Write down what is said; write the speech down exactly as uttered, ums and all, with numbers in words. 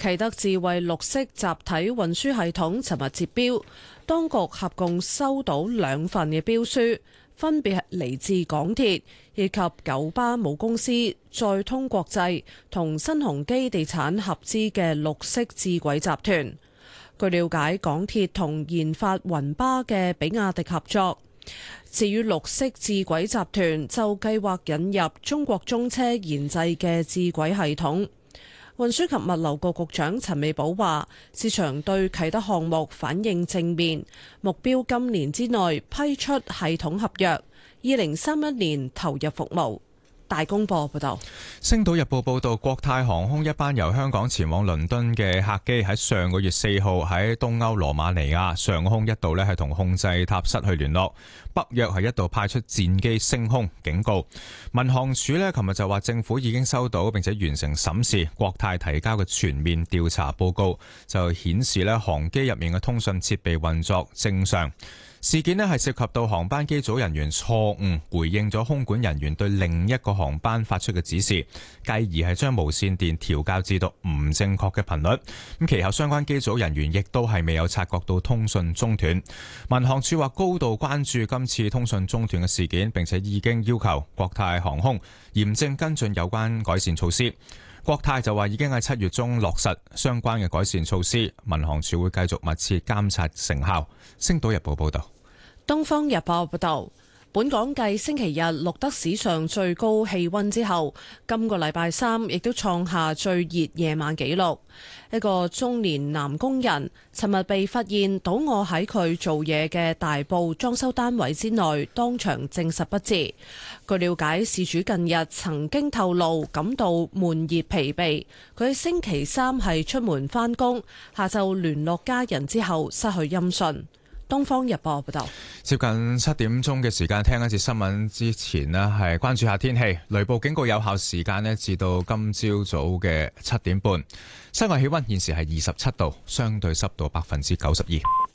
啟德智慧綠色集體運輸系統尋日接標，當局合共收到兩份嘅標書，分別係嚟自港鐵以及九巴母公司載通國際同新鴻基地產合資嘅綠色智軌集團。據了解，港鐵同研發雲巴嘅比亞迪合作。至於綠色智軌集團就計劃引入中國中車研製嘅智軌系統。運輸及物流局局長陳美寶話，市場對啟德項目反應正面，目標今年之內批出系統合約，二零三一年投入服務。大公報報道， 星島日報報道，國泰航空一班由香港前往倫敦嘅客機喺上個月四號喺東歐羅馬尼亞上空一度咧係同控制塔失去聯絡，北約係一度派出戰機升空警告。民航處咧琴日就話，政府已經收到並且完成審視國泰提交嘅全面調查報告，就顯示咧航機入面嘅通訊設備運作正常。事件咧係涉及到航班機組人員錯誤回應咗空管人員對另一個航班發出嘅指示，繼而係將無線電調校至到唔正確嘅頻率。咁其後相關機組人員亦都係未有察覺到通訊中斷。民航處話高度關注今次通訊中斷嘅事件，並且已經要求國泰航空嚴正跟進有關改善措施。國泰就話已經喺七月中落實相關嘅改善措施，民航處會繼續密切監察成效。星島日報報道。 東方日報報道，本港繼星期日錄得史上最高氣溫之後，今個禮拜三亦都創下最熱夜晚紀錄。一個中年男工人尋日被發現倒臥喺佢做嘢嘅大埔裝修單位之內，當場證實不治。據了解，事主近日曾經透露感到悶熱疲憊，佢星期三係出門返工，下晝聯絡家人之後失去音訊。東方日報報道， 接近七點鐘嘅時間，聽一節新聞之前呢，係關注下天氣。雷暴警告有效時間呢，至到今朝早嘅七點半。室外氣溫現時係二十七度，相對濕度百分之九十二。